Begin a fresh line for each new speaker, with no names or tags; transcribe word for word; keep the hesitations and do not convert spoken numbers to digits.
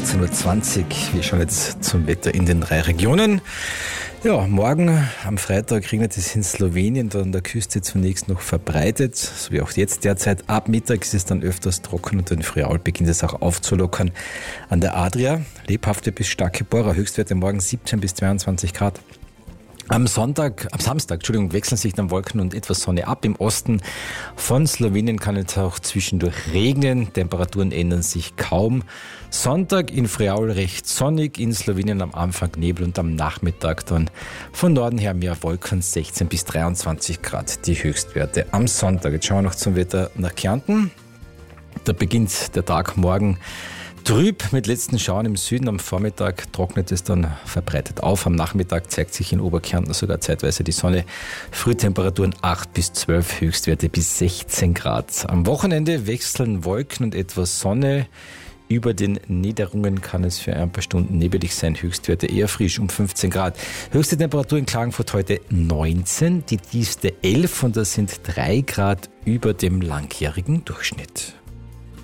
achtzehn Uhr zwanzig. Wir schauen jetzt zum Wetter in den drei Regionen. Ja, morgen am Freitag regnet es in Slowenien, da an der Küste zunächst noch verbreitet, so wie auch jetzt derzeit. Ab Mittag ist es dann öfters trocken und in Friaul beginnt es auch aufzulockern. An der Adria lebhafte bis starke Bohrer, Höchstwerte morgen siebzehn bis zweiundzwanzig Grad. Am Sonntag, am Samstag, Entschuldigung, wechseln sich dann Wolken und etwas Sonne ab. Im Osten von Slowenien kann es auch zwischendurch regnen. Temperaturen ändern sich kaum. Sonntag in Friaul recht sonnig, in Slowenien am Anfang Nebel und am Nachmittag dann von Norden her mehr Wolken, sechzehn bis dreiundzwanzig Grad die Höchstwerte am Sonntag. Jetzt schauen wir noch zum Wetter nach Kärnten. Da beginnt der Tag morgen trüb mit letzten Schauern im Süden. Am Vormittag trocknet es dann verbreitet auf. Am Nachmittag zeigt sich in Oberkärnten sogar zeitweise die Sonne. Frühtemperaturen acht bis zwölf, Höchstwerte bis sechzehn Grad. Am Wochenende wechseln Wolken und etwas Sonne. Über den Niederungen kann es für ein paar Stunden nebelig sein. Höchstwerte eher frisch um fünfzehn Grad. Höchste Temperatur in Klagenfurt heute neunzehn, die tiefste elf und das sind drei Grad über dem langjährigen Durchschnitt.